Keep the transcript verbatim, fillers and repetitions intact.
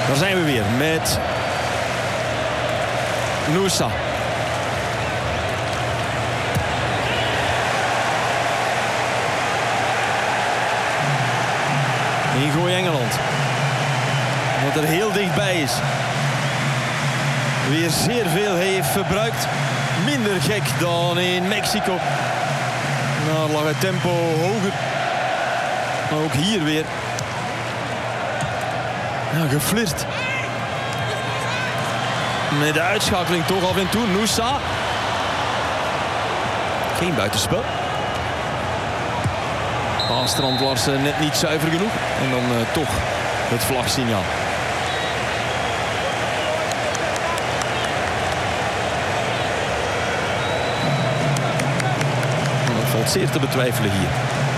Daar zijn we weer met Nusa. Ingooi Engeland. Wat er heel dichtbij is. Weer zeer veel heeft verbruikt. Minder gek dan in Mexico. Nou lag het tempo hoger. Maar ook hier weer. Nou, geflirt. Met de uitschakeling toch af en toe. Nusa. Geen buitenspel. Ah, Strand Larsen net niet zuiver genoeg. En dan uh, toch het vlagsignaal. Dat valt zeer te betwijfelen hier.